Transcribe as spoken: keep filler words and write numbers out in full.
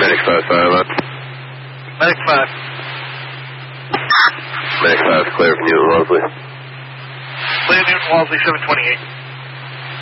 Medic five, fire alarm. Medic five. Medic five, clear for Newton Wellesley. Clear Newton Wellesley, seven twenty-eight.